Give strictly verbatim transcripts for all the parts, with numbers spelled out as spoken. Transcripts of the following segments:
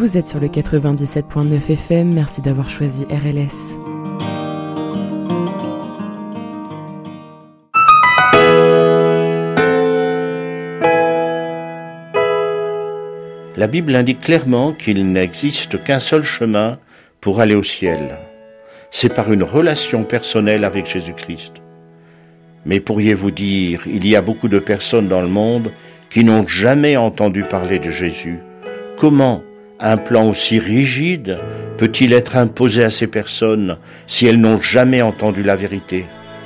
Vous êtes sur le quatre-vingt-dix-sept point neuf F M, merci d'avoir choisi R L S. La Bible indique clairement qu'il n'existe qu'un seul chemin pour aller au ciel. C'est par une relation personnelle avec Jésus-Christ. Mais pourriez-vous dire, il y a beaucoup de personnes dans le monde qui n'ont jamais entendu parler de Jésus. Comment un plan aussi rigide peut-il être imposé à ces personnes si elles n'ont jamais entendu la vérité ?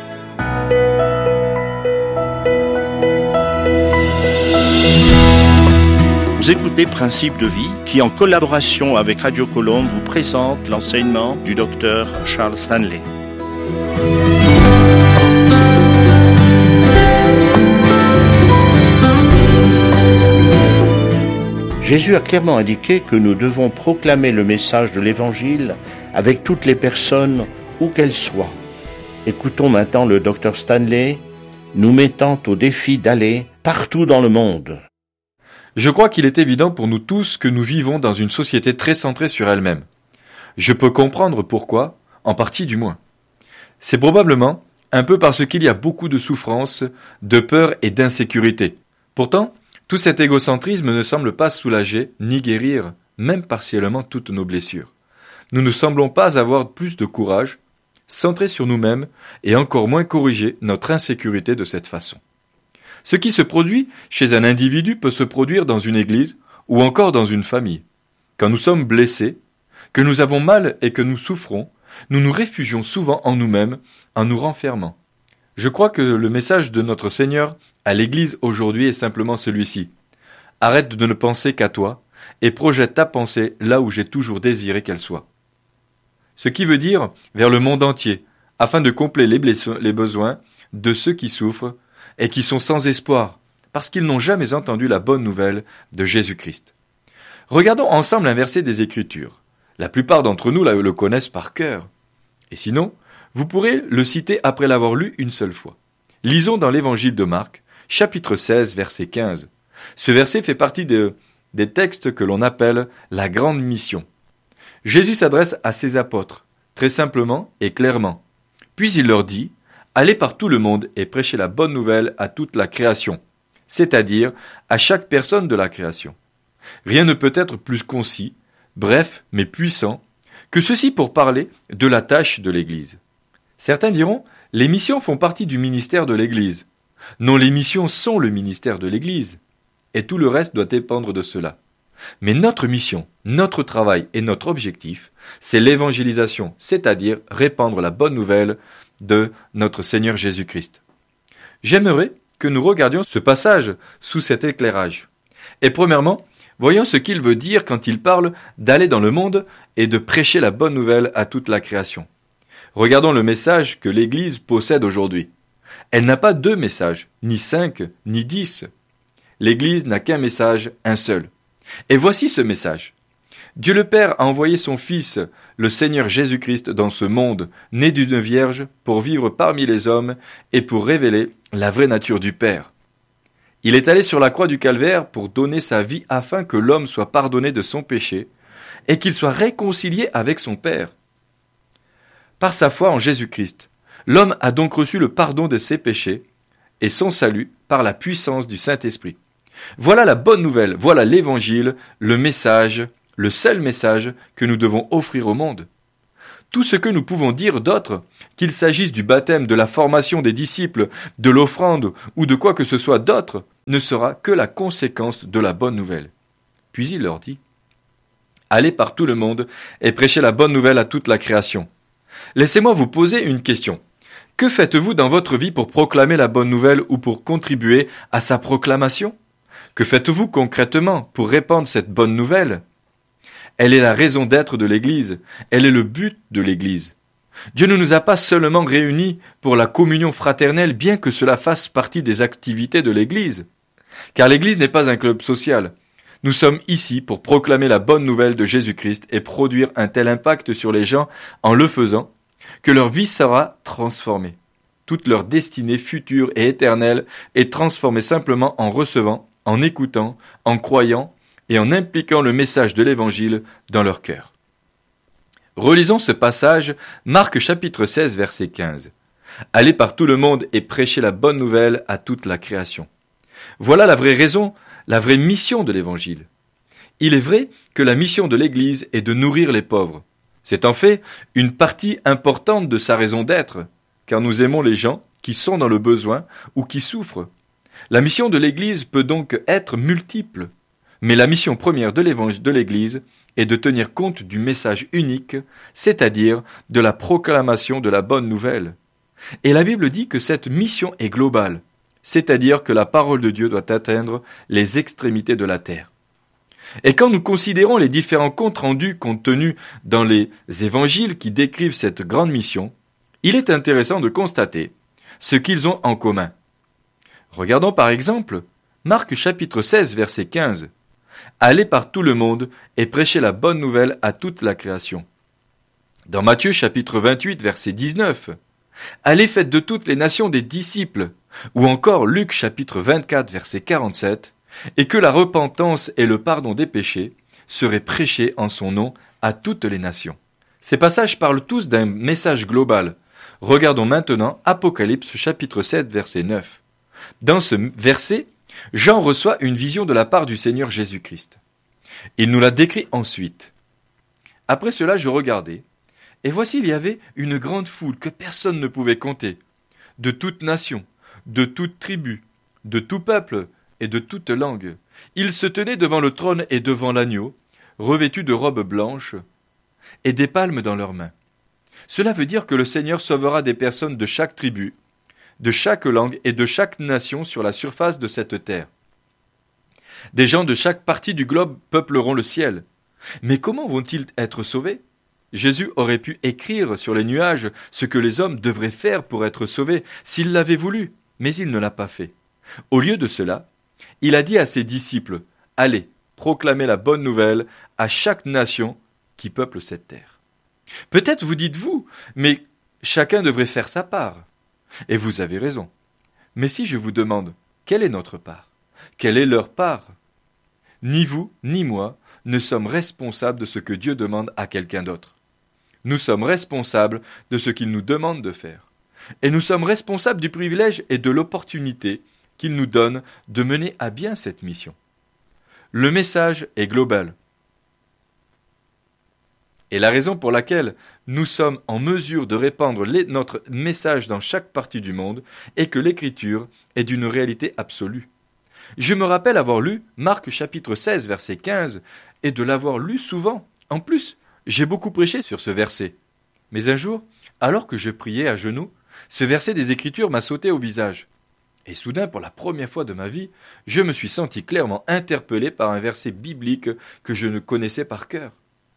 Vous écoutez Principes de vie qui, en collaboration avec Radio Colombe, vous présente l'enseignement du docteur Charles Stanley. Jésus a clairement indiqué que nous devons proclamer le message de l'Évangile avec toutes les personnes, où qu'elles soient. Écoutons maintenant le docteur Stanley, nous mettant au défi d'aller partout dans le monde. Je crois qu'il est évident pour nous tous que nous vivons dans une société très centrée sur elle-même. Je peux comprendre pourquoi, en partie du moins. C'est probablement un peu parce qu'il y a beaucoup de souffrance, de peur et d'insécurité. Pourtant, tout cet égocentrisme ne semble pas soulager ni guérir, même partiellement, toutes nos blessures. Nous ne semblons pas avoir plus de courage, centrés sur nous-mêmes et encore moins corriger notre insécurité de cette façon. Ce qui se produit chez un individu peut se produire dans une église ou encore dans une famille. Quand nous sommes blessés, que nous avons mal et que nous souffrons, nous nous réfugions souvent en nous-mêmes en nous renfermant. Je crois que le message de notre Seigneur à l'Église aujourd'hui est simplement celui-ci. Arrête de ne penser qu'à toi et projette ta pensée là où j'ai toujours désiré qu'elle soit. Ce qui veut dire vers le monde entier, afin de combler les, blesse- les besoins de ceux qui souffrent et qui sont sans espoir, parce qu'ils n'ont jamais entendu la bonne nouvelle de Jésus-Christ. Regardons ensemble un verset des Écritures. La plupart d'entre nous le connaissent par cœur. Et sinon, vous pourrez le citer après l'avoir lu une seule fois. Lisons dans l'Évangile de Marc, chapitre seize, verset quinze. Ce verset fait partie de, des textes que l'on appelle la grande mission. Jésus s'adresse à ses apôtres, très simplement et clairement. Puis il leur dit « Allez par tout le monde et prêchez la bonne nouvelle à toute la création, c'est-à-dire à chaque personne de la création. Rien ne peut être plus concis, bref mais puissant, que ceci pour parler de la tâche de l'Église. Certains diront « Les missions font partie du ministère de l'Église ». Non, les missions sont le ministère de l'Église, et tout le reste doit dépendre de cela. Mais notre mission, notre travail et notre objectif, c'est l'évangélisation, c'est-à-dire répandre la bonne nouvelle de notre Seigneur Jésus-Christ. J'aimerais que nous regardions ce passage sous cet éclairage. Et premièrement, voyons ce qu'il veut dire quand il parle d'aller dans le monde et de prêcher la bonne nouvelle à toute la création. Regardons le message que l'Église possède aujourd'hui. Elle n'a pas deux messages, ni cinq, ni dix. L'Église n'a qu'un message, un seul. Et voici ce message. Dieu le Père a envoyé son Fils, le Seigneur Jésus-Christ, dans ce monde, né d'une vierge, pour vivre parmi les hommes et pour révéler la vraie nature du Père. Il est allé sur la croix du Calvaire pour donner sa vie afin que l'homme soit pardonné de son péché et qu'il soit réconcilié avec son Père. Par sa foi en Jésus-Christ, l'homme a donc reçu le pardon de ses péchés et son salut par la puissance du Saint-Esprit. Voilà la bonne nouvelle, voilà l'Évangile, le message, le seul message que nous devons offrir au monde. Tout ce que nous pouvons dire d'autre, qu'il s'agisse du baptême, de la formation des disciples, de l'offrande ou de quoi que ce soit d'autre, ne sera que la conséquence de la bonne nouvelle. Puis il leur dit « Allez par tout le monde et prêchez la bonne nouvelle à toute la création. » Laissez-moi vous poser une question. Que faites-vous dans votre vie pour proclamer la bonne nouvelle ou pour contribuer à sa proclamation ? Que faites-vous concrètement pour répandre cette bonne nouvelle ? Elle est la raison d'être de l'Église, elle est le but de l'Église. Dieu ne nous a pas seulement réunis pour la communion fraternelle, bien que cela fasse partie des activités de l'Église. Car l'Église n'est pas un club social. Nous sommes ici pour proclamer la bonne nouvelle de Jésus-Christ et produire un tel impact sur les gens en le faisant, que leur vie sera transformée. Toute leur destinée future et éternelle est transformée simplement en recevant, en écoutant, en croyant, et en impliquant le message de l'Évangile dans leur cœur. Relisons ce passage, Marc chapitre seize, verset quinze. « Allez par tout le monde et prêchez la bonne nouvelle à toute la création. » Voilà la vraie raison, la vraie mission de l'Évangile. Il est vrai que la mission de l'Église est de nourrir les pauvres. C'est en fait une partie importante de sa raison d'être, car nous aimons les gens qui sont dans le besoin ou qui souffrent. La mission de l'Église peut donc être multiple, mais la mission première de l'Évangile de l'Église est de tenir compte du message unique, c'est-à-dire de la proclamation de la bonne nouvelle. Et la Bible dit que cette mission est globale, c'est-à-dire que la parole de Dieu doit atteindre les extrémités de la terre. Et quand nous considérons les différents comptes rendus contenus dans les évangiles qui décrivent cette grande mission, il est intéressant de constater ce qu'ils ont en commun. Regardons par exemple Marc chapitre seize, verset quinze. « Allez par tout le monde et prêchez la bonne nouvelle à toute la création. » Dans Matthieu chapitre vingt-huit, verset dix-neuf. « Allez faites de toutes les nations des disciples. » Ou encore Luc chapitre vingt-quatre, verset quarante-sept. « Et que la repentance et le pardon des péchés seraient prêchés en son nom à toutes les nations. » Ces passages parlent tous d'un message global. Regardons maintenant Apocalypse chapitre sept, verset neuf. Dans ce verset, Jean reçoit une vision de la part du Seigneur Jésus-Christ. Il nous la décrit ensuite. « Après cela, je regardai, et voici il y avait une grande foule que personne ne pouvait compter, de toute nation, de toute tribu, de tout peuple et de toute langue. Ils se tenaient devant le trône et devant l'agneau, revêtus de robes blanches et des palmes dans leurs mains. Cela veut dire que le Seigneur sauvera des personnes de chaque tribu, de chaque langue et de chaque nation sur la surface de cette terre. Des gens de chaque partie du globe peupleront le ciel. Mais comment vont-ils être sauvés ? Jésus aurait pu écrire sur les nuages ce que les hommes devraient faire pour être sauvés s'il l'avait voulu, mais il ne l'a pas fait. Au lieu de cela, il a dit à ses disciples, « Allez, proclamez la bonne nouvelle à chaque nation qui peuple cette terre. » Peut-être vous dites-vous, mais chacun devrait faire sa part. Et vous avez raison. Mais si je vous demande, quelle est notre part ? Quelle est leur part ? Ni vous, ni moi, ne sommes responsables de ce que Dieu demande à quelqu'un d'autre. Nous sommes responsables de ce qu'il nous demande de faire. Et nous sommes responsables du privilège et de l'opportunité qu'il nous donne de mener à bien cette mission. Le message est global. Et la raison pour laquelle nous sommes en mesure de répandre les, notre message dans chaque partie du monde est que l'Écriture est d'une réalité absolue. Je me rappelle avoir lu Marc chapitre seize, verset quinze, et de l'avoir lu souvent. En plus, j'ai beaucoup prêché sur ce verset. Mais un jour, alors que je priais à genoux, ce verset des Écritures m'a sauté au visage. Et soudain, pour la première fois de ma vie, je me suis senti clairement interpellé par un verset biblique que je ne connaissais par cœur.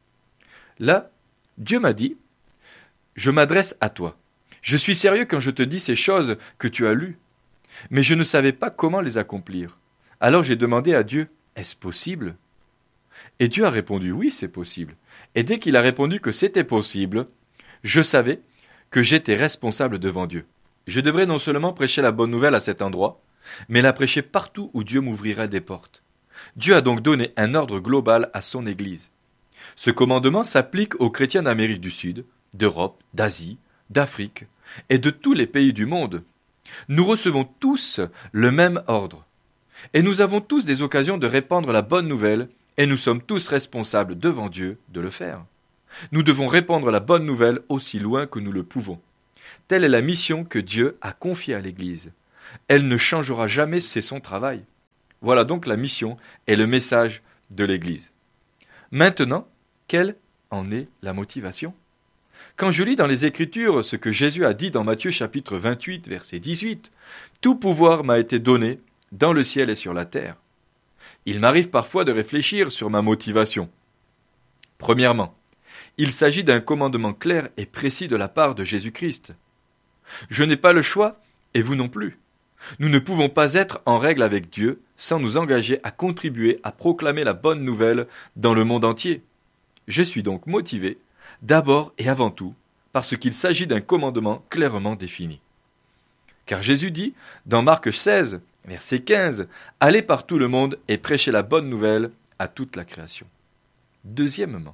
Là, Dieu m'a dit, « Je m'adresse à toi. Je suis sérieux quand je te dis ces choses que tu as lues, mais je ne savais pas comment les accomplir. Alors j'ai demandé à Dieu, « Est-ce possible ?» Et Dieu a répondu, « Oui, c'est possible. » Et dès qu'il a répondu que c'était possible, je savais que j'étais responsable devant Dieu. Je devrais non seulement prêcher la bonne nouvelle à cet endroit, mais la prêcher partout où Dieu m'ouvrirait des portes. Dieu a donc donné un ordre global à son Église. Ce commandement s'applique aux chrétiens d'Amérique du Sud, d'Europe, d'Asie, d'Afrique et de tous les pays du monde. Nous recevons tous le même ordre. Et nous avons tous des occasions de répandre la bonne nouvelle et nous sommes tous responsables devant Dieu de le faire. Nous devons répandre la bonne nouvelle aussi loin que nous le pouvons. Telle est la mission que Dieu a confiée à l'Église. Elle ne changera jamais, c'est son travail. Voilà donc la mission et le message de l'Église. Maintenant, quelle en est la motivation ? Quand je lis dans les Écritures ce que Jésus a dit dans Matthieu chapitre vingt-huit, verset dix-huit, « Tout pouvoir m'a été donné dans le ciel et sur la terre », il m'arrive parfois de réfléchir sur ma motivation. Premièrement, il s'agit d'un commandement clair et précis de la part de Jésus-Christ. Je n'ai pas le choix, et vous non plus. Nous ne pouvons pas être en règle avec Dieu sans nous engager à contribuer à proclamer la bonne nouvelle dans le monde entier. Je suis donc motivé, d'abord et avant tout, parce qu'il s'agit d'un commandement clairement défini. Car Jésus dit, dans Marc seize, verset quinze, « Allez par tout le monde et prêchez la bonne nouvelle à toute la création. Deuxièmement,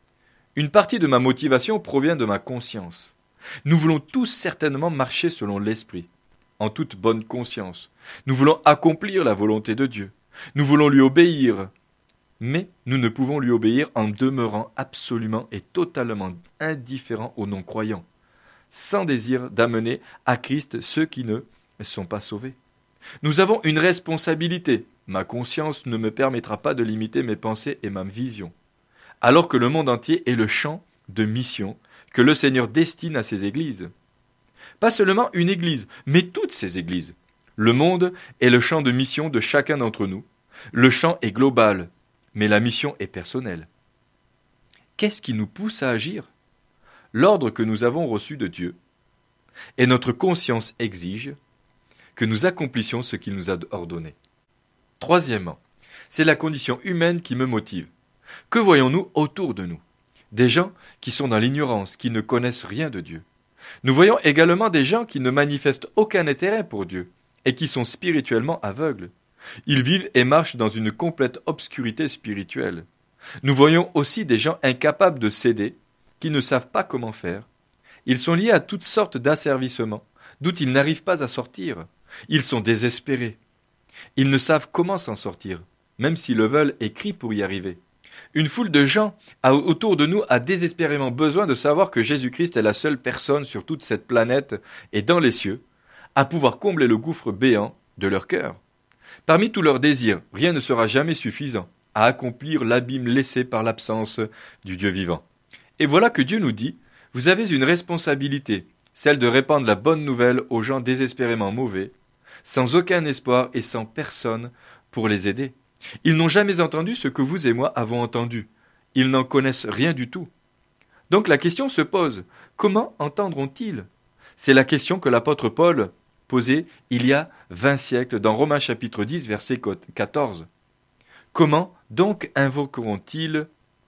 une partie de ma motivation provient de ma conscience. Nous voulons tous certainement marcher selon l'Esprit, en toute bonne conscience. Nous voulons accomplir la volonté de Dieu. Nous voulons lui obéir. Mais nous ne pouvons lui obéir en demeurant absolument et totalement indifférents aux non-croyants, sans désir d'amener à Christ ceux qui ne sont pas sauvés. Nous avons une responsabilité. Ma conscience ne me permettra pas de limiter mes pensées et ma vision, alors que le monde entier est le champ de mission que le Seigneur destine à ses églises. Pas seulement une église, mais toutes ces églises. Le monde est le champ de mission de chacun d'entre nous. Le champ est global, mais la mission est personnelle. Qu'est-ce qui nous pousse à agir ? L'ordre que nous avons reçu de Dieu. Et notre conscience exige que nous accomplissions ce qu'il nous a ordonné. Troisièmement, c'est la condition humaine qui me motive. Que voyons-nous autour de nous ? Des gens qui sont dans l'ignorance, qui ne connaissent rien de Dieu. Nous voyons également des gens qui ne manifestent aucun intérêt pour Dieu et qui sont spirituellement aveugles. Ils vivent et marchent dans une complète obscurité spirituelle. Nous voyons aussi des gens incapables de céder, qui ne savent pas comment faire. Ils sont liés à toutes sortes d'asservissements, d'où ils n'arrivent pas à sortir. Ils sont désespérés. Ils ne savent comment s'en sortir, même s'ils le veulent et crient pour y arriver. Une foule de gens autour de nous a désespérément besoin de savoir que Jésus-Christ est la seule personne sur toute cette planète et dans les cieux, à pouvoir combler le gouffre béant de leur cœur. Parmi tous leurs désirs, rien ne sera jamais suffisant à accomplir l'abîme laissé par l'absence du Dieu vivant. Et voilà que Dieu nous dit, vous avez une responsabilité, celle de répandre la bonne nouvelle aux gens désespérément mauvais, sans aucun espoir et sans personne pour les aider. Ils n'ont jamais entendu ce que vous et moi avons entendu. Ils n'en connaissent rien du tout. Donc la question se pose, comment entendront-ils ? C'est la question que l'apôtre Paul posait il y a vingt siècles dans Romains chapitre dix, verset quatorze. Comment donc invoqueront-ils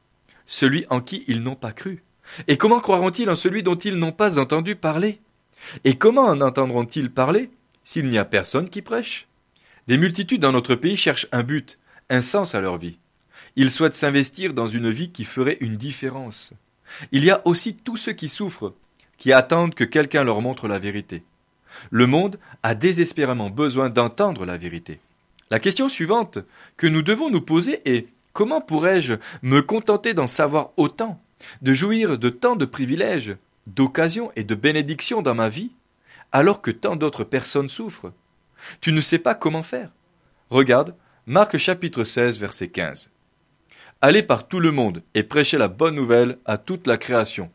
celui en qui ils n'ont pas cru ? Et comment croiront-ils en celui dont ils n'ont pas entendu parler ? Et comment en entendront-ils parler s'il n'y a personne qui prêche ? Des multitudes dans notre pays cherchent un but, un sens à leur vie. Ils souhaitent s'investir dans une vie qui ferait une différence. Il y a aussi tous ceux qui souffrent, qui attendent que quelqu'un leur montre la vérité. Le monde a désespérément besoin d'entendre la vérité. La question suivante que nous devons nous poser est « Comment pourrais-je me contenter d'en savoir autant, de jouir de tant de privilèges, d'occasions et de bénédictions dans ma vie, alors que tant d'autres personnes souffrent ? Tu ne sais pas comment faire. Regarde, Marc chapitre seize, verset quinze. Allez par tout le monde et prêchez la bonne nouvelle à toute la création.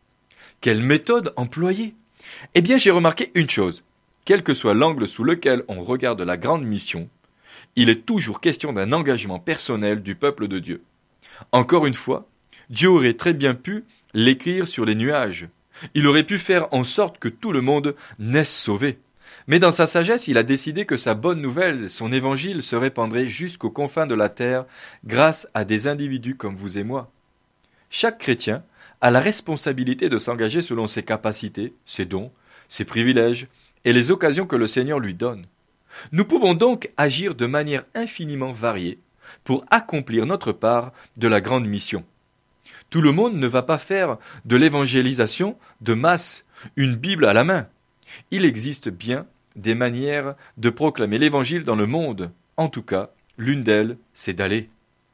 Quelle méthode employer ? Eh bien, j'ai remarqué une chose. Quel que soit l'angle sous lequel on regarde la grande mission, il est toujours question d'un engagement personnel du peuple de Dieu. Encore une fois, Dieu aurait très bien pu l'écrire sur les nuages. Il aurait pu faire en sorte que tout le monde naisse sauvé. Mais dans sa sagesse, il a décidé que sa bonne nouvelle, son évangile, se répandrait jusqu'aux confins de la terre grâce à des individus comme vous et moi. Chaque chrétien a la responsabilité de s'engager selon ses capacités, ses dons, ses privilèges et les occasions que le Seigneur lui donne. Nous pouvons donc agir de manière infiniment variée pour accomplir notre part de la grande mission. Tout le monde ne va pas faire de l'évangélisation de masse, une Bible à la main. Il existe bien des manières de proclamer l'Évangile dans le monde. En tout cas, l'une d'elles, c'est d'aller.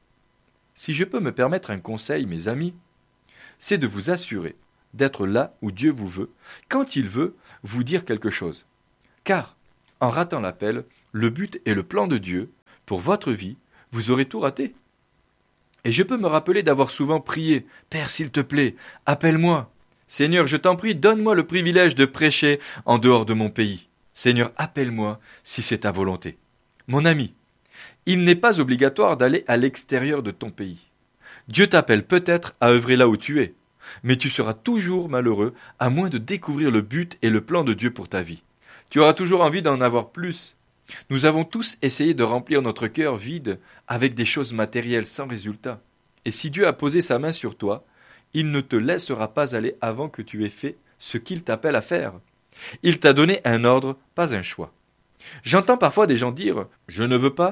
Si je peux me permettre un conseil, mes amis, c'est de vous assurer d'être là où Dieu vous veut, quand il veut vous dire quelque chose. Car, en ratant l'appel, le but et le plan de Dieu, pour votre vie, vous aurez tout raté. Et je peux me rappeler d'avoir souvent prié, « Père, s'il te plaît, appelle-moi. Seigneur, je t'en prie, donne-moi le privilège de prêcher en dehors de mon pays. Seigneur, appelle-moi si c'est ta volonté. » Mon ami, il n'est pas obligatoire d'aller à l'extérieur de ton pays. Dieu t'appelle peut-être à œuvrer là où tu es, mais tu seras toujours malheureux à moins de découvrir le but et le plan de Dieu pour ta vie. Tu auras toujours envie d'en avoir plus. Nous avons tous essayé de remplir notre cœur vide avec des choses matérielles sans résultat. Et si Dieu a posé sa main sur toi, il ne te laissera pas aller avant que tu aies fait ce qu'il t'appelle à faire. Il t'a donné un ordre, pas un choix. J'entends parfois des gens dire « Je ne veux pas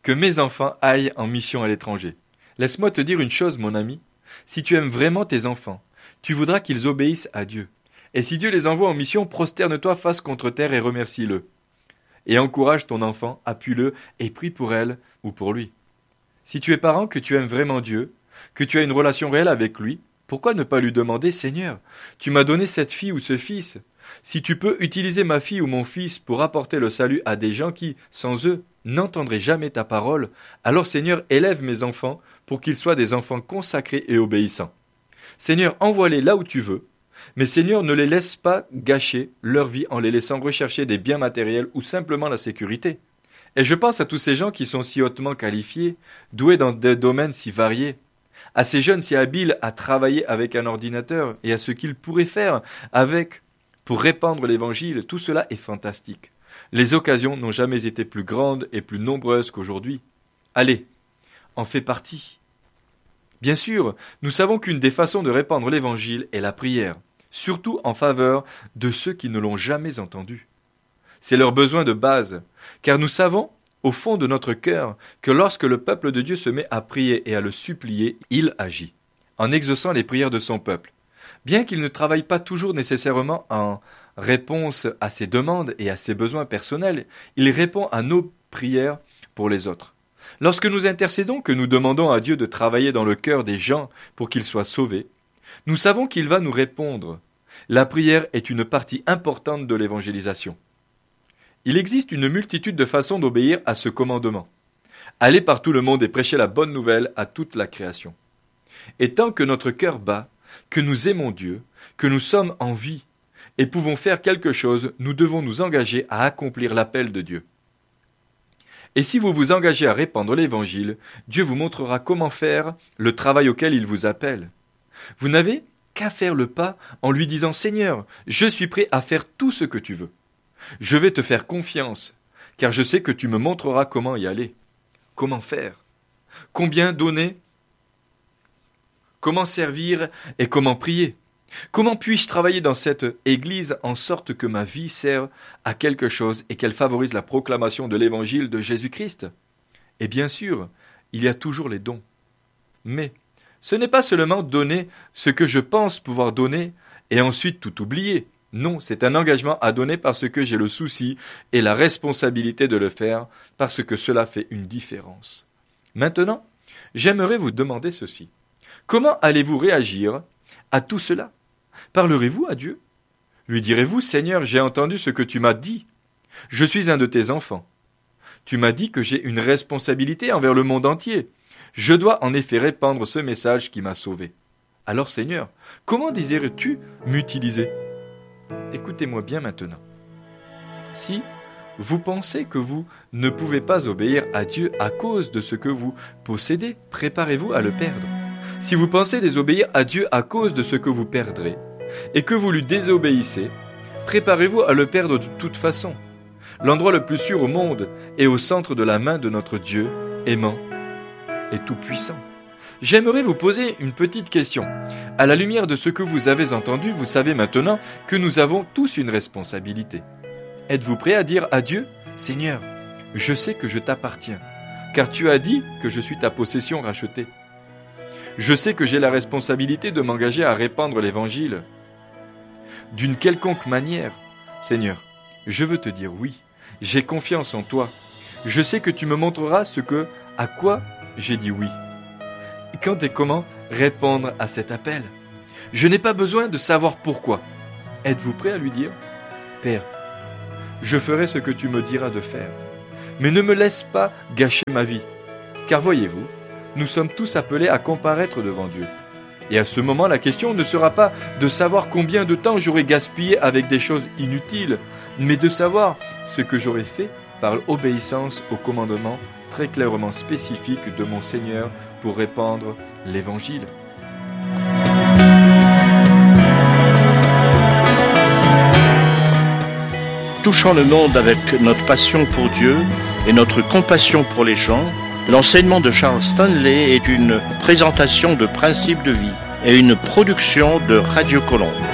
que mes enfants aillent en mission à l'étranger. Laisse-moi te dire une chose, mon ami. Si tu aimes vraiment tes enfants, tu voudras qu'ils obéissent à Dieu. Et si Dieu les envoie en mission, prosterne-toi face contre terre et remercie-le. Et encourage ton enfant, appuie-le et prie pour elle ou pour lui. Si tu es parent, que tu aimes vraiment Dieu, que tu as une relation réelle avec lui, pourquoi ne pas lui demander « Seigneur, tu m'as donné cette fille ou ce fils. Si tu peux utiliser ma fille ou mon fils pour apporter le salut à des gens qui, sans eux, n'entendraient jamais ta parole, alors Seigneur, élève mes enfants pour qu'ils soient des enfants consacrés et obéissants. Seigneur, envoie-les là où tu veux, mais Seigneur, ne les laisse pas gâcher leur vie en les laissant rechercher des biens matériels ou simplement la sécurité. Et je pense à tous ces gens qui sont si hautement qualifiés, doués dans des domaines si variés, à ces jeunes si habiles à travailler avec un ordinateur et à ce qu'ils pourraient faire avec pour répandre l'évangile. Tout cela est fantastique. Les occasions n'ont jamais été plus grandes et plus nombreuses qu'aujourd'hui. Allez, en fais partie. Bien sûr, nous savons qu'une des façons de répandre l'évangile est la prière, surtout en faveur de ceux qui ne l'ont jamais entendu. C'est leur besoin de base, car nous savons, au fond de notre cœur, que lorsque le peuple de Dieu se met à prier et à le supplier, il agit, en exaucant les prières de son peuple. Bien qu'il ne travaille pas toujours nécessairement en réponse à ses demandes et à ses besoins personnels, il répond à nos prières pour les autres. Lorsque nous intercédons, que nous demandons à Dieu de travailler dans le cœur des gens pour qu'ils soient sauvés, nous savons qu'il va nous répondre. La prière est une partie importante de l'évangélisation. Il existe une multitude de façons d'obéir à ce commandement. Aller par tout le monde et prêcher la bonne nouvelle à toute la création. Et tant que notre cœur bat, que nous aimons Dieu, que nous sommes en vie et pouvons faire quelque chose, nous devons nous engager à accomplir l'appel de Dieu. Et si vous vous engagez à répandre l'Évangile, Dieu vous montrera comment faire le travail auquel il vous appelle. Vous n'avez qu'à faire le pas en lui disant « Seigneur, je suis prêt à faire tout ce que tu veux. Je vais te faire confiance, car je sais que tu me montreras comment y aller. Comment faire? Combien donner? Comment servir et comment prier? Comment puis-je travailler dans cette Église en sorte que ma vie serve à quelque chose et qu'elle favorise la proclamation de l'Évangile de Jésus-Christ? Et bien sûr, il y a toujours les dons. Mais ce n'est pas seulement donner ce que je pense pouvoir donner et ensuite tout oublier. Non, c'est un engagement à donner parce que j'ai le souci et la responsabilité de le faire, parce que cela fait une différence. Maintenant, j'aimerais vous demander ceci. Comment allez-vous réagir à tout cela? Parlerez-vous à Dieu? Lui direz-vous, « Seigneur, j'ai entendu ce que tu m'as dit. Je suis un de tes enfants. Tu m'as dit que j'ai une responsabilité envers le monde entier. Je dois en effet répandre ce message qui m'a sauvé. Alors, Seigneur, comment désirais-tu m'utiliser ?» Écoutez-moi bien maintenant. Si vous pensez que vous ne pouvez pas obéir à Dieu à cause de ce que vous possédez, préparez-vous à le perdre. Si vous pensez désobéir à Dieu à cause de ce que vous perdrez, et que vous lui désobéissez, préparez-vous à le perdre de toute façon. L'endroit le plus sûr au monde est au centre de la main de notre Dieu, aimant et tout-puissant. J'aimerais vous poser une petite question. À la lumière de ce que vous avez entendu, vous savez maintenant que nous avons tous une responsabilité. Êtes-vous prêt à dire à Dieu, « Seigneur, je sais que je t'appartiens, car tu as dit que je suis ta possession rachetée. Je sais que j'ai la responsabilité de m'engager à répandre l'Évangile. D'une quelconque manière, Seigneur, je veux te dire oui, j'ai confiance en toi. Je sais que tu me montreras ce que, à quoi j'ai dit oui. Quand et comment répondre à cet appel? Je n'ai pas besoin de savoir pourquoi. Êtes-vous prêt à lui dire, « Père, je ferai ce que tu me diras de faire, mais ne me laisse pas gâcher ma vie, car voyez-vous, nous sommes tous appelés à comparaître devant Dieu. Et à ce moment, la question ne sera pas de savoir combien de temps j'aurai gaspillé avec des choses inutiles, mais de savoir ce que j'aurai fait par obéissance au commandement très clairement spécifique de mon Seigneur pour répandre l'Évangile. Touchant le monde avec notre passion pour Dieu et notre compassion pour les gens, l'enseignement de Charles Stanley est une présentation de principes de vie et une production de Radio Colombe.